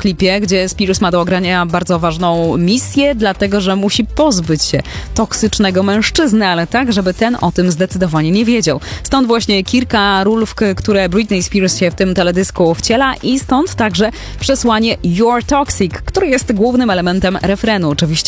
klipie, gdzie Spears ma do ogrania bardzo ważną misję, dlatego że musi pozbyć się toksycznego mężczyzny, ale tak, żeby ten o tym zdecydowanie nie wiedział. Stąd właśnie kilka ról, w które Britney Spears się w tym teledysku wciela i stąd także przesłanie You're Toxic, który jest głównym elementem refrenu. Oczywiście